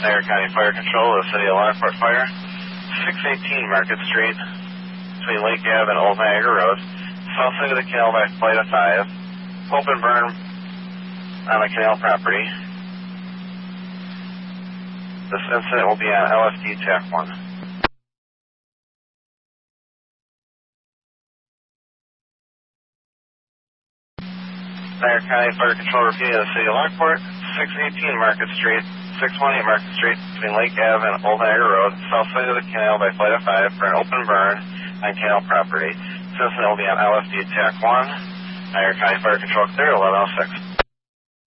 Niagara County Fire Control, the City of Lockport Fire, 618 Market Street, between Lake Ave and Old Niagara Road, south side of the canal by Flight of 5, open burn on the canal property. This incident will be on LFD TAC 1. Niagara County Fire Control repeating the City of Lockport, 618 Market Street, 618 Market Street, between Lake Ave and Old Niagara Road, south side of the canal by Flight of 5 for an open burn on canal property. This incident will be on LFD TAC 1. Niagara County Fire Control clear, 1106.